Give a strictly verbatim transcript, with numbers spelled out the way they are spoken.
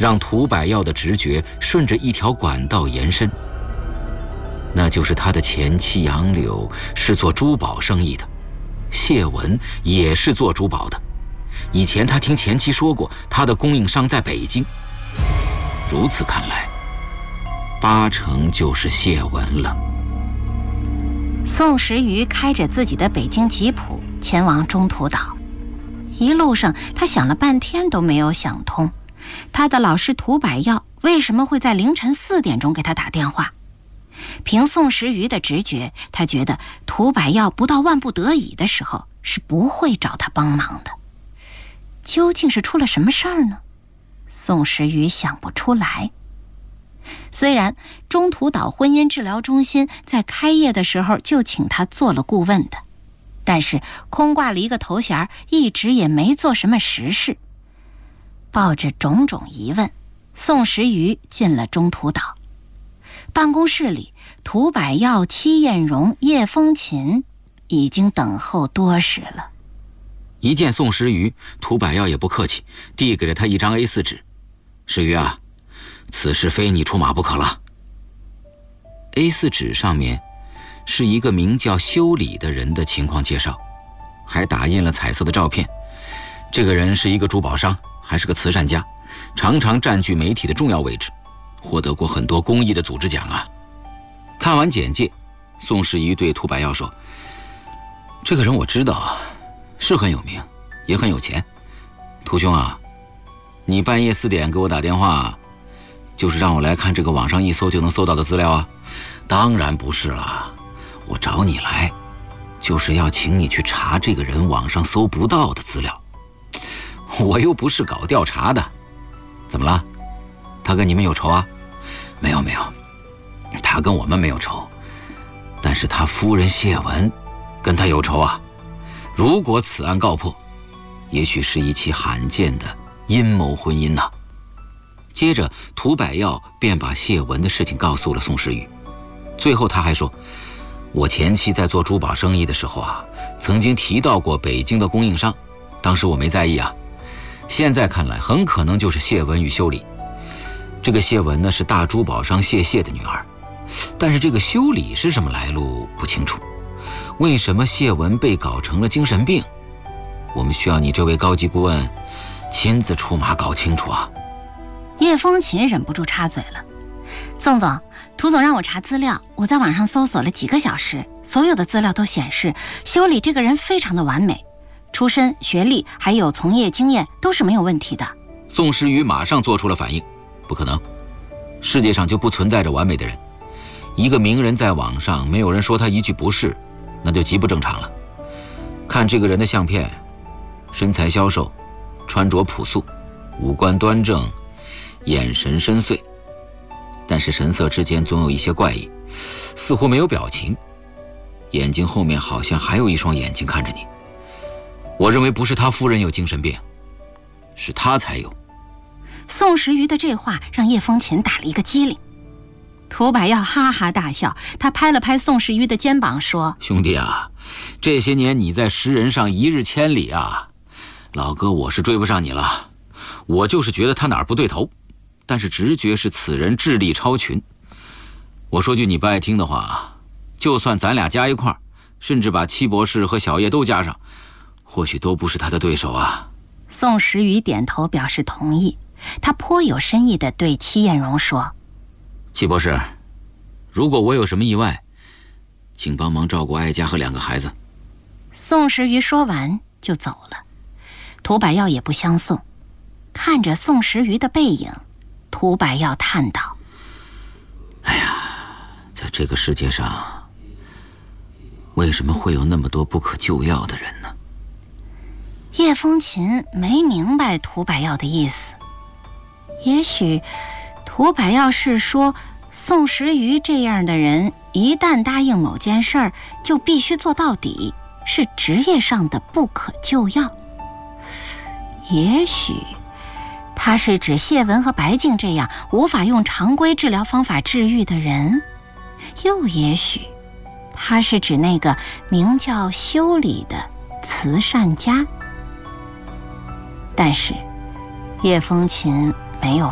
让涂百耀的直觉顺着一条管道延伸，那就是他的前妻杨柳是做珠宝生意的，谢文也是做珠宝的。以前他听前妻说过，他的供应商在北京。如此看来，八成就是谢文了。 宋时瑜开着自己的北京吉普前往中途岛，一路上他想了半天都没有想通，他的老师涂百耀为什么会在凌晨四点钟给他打电话？凭宋时瑜的直觉，他觉得涂百耀不到万不得已的时候是不会找他帮忙的。究竟是出了什么事儿呢？宋时瑜想不出来。虽然中途岛婚姻治疗中心在开业的时候就请他做了顾问的，但是空挂了一个头衔，一直也没做什么实事。抱着种种疑问，宋时瑜进了中途岛。办公室里，涂百耀、戚艳荣、叶风琴已经等候多时了。 一见宋时瑜，涂百耀也不客气，递给了他一张 A 四 纸。时瑜啊，此事非你出马不可了。A 四 纸上面是一个名叫修理的人的情况介绍，还打印了彩色的照片。这个人是一个珠宝商，还是个慈善家，常常占据媒体的重要位置，获得过很多公益的组织奖啊。看完简介，宋时瑜对涂百耀说：“这个人我知道，是很有名，也很有钱。涂兄啊，你半夜四点给我打电话，就是让我来看这个网上一搜就能搜到的资料啊？当然不是了，我找你来，就是要请你去查这个人网上搜不到的资料。我又不是搞调查的。怎么了？他跟你们有仇啊？没有没有，他跟我们没有仇，但是他夫人谢文跟他有仇啊。如果此案告破，也许是一起罕见的阴谋婚姻呐。”接着涂百耀便把谢文的事情告诉了宋时瑜。最后他还说，我前妻在做珠宝生意的时候啊，曾经提到过北京的供应商，当时我没在意啊。现在看来很可能就是谢文与修理。这个谢文呢是大珠宝商谢谢的女儿，但是这个修理是什么来路不清楚。为什么谢文被搞成了精神病？我们需要你这位高级顾问亲自出马搞清楚啊。 叶风琴忍不住插嘴了：“宋总，涂总让我查资料，我在网上搜索了几个小时，所有的资料都显示修理这个人非常的完美，出身、学历还有从业经验都是没有问题的。” 宋时瑜马上做出了反应：“不可能，世界上就不存在着完美的人。一个名人在网上没有人说他一句不是，那就极不正常了。看这个人的相片，身材消瘦，穿着朴素，五官端正，眼神深邃，但是神色之间总有一些怪异，似乎没有表情，眼睛后面好像还有一双眼睛看着你。我认为不是他夫人有精神病，是他才有。” 宋时瑜的这话让叶风琴打了一个激灵。涂百耀哈哈大笑，他拍了拍宋时瑜的肩膀说：“ 兄弟啊，这些年你在识人上一日千里啊，老哥我是追不上你了。我就是觉得他哪儿不对头，但是直觉是此人智力超群。我说句你不爱听的话，就算咱俩加一块儿，甚至把戚博士和小叶都加上，或许都不是他的对手啊。” 宋时瑜点头表示同意，他颇有深意地对戚艳荣说：“ 戚博士，如果我有什么意外，请帮忙照顾哀家和两个孩子。” 宋时瑜说完就走了。涂百耀也不相送，看着宋时瑜的背影，涂百耀叹道：“ 哎呀，在这个世界上，为什么会有那么多不可救药的人呢？” 叶风琴没明白涂百耀的意思，也许涂百耀是说宋时瑜这样的人一旦答应某件事儿就必须做到底，是职业上的不可救药。也许他是指谢文和白净这样无法用常规治疗方法治愈的人，又也许他是指那个名叫修理的慈善家。但是叶风琴没有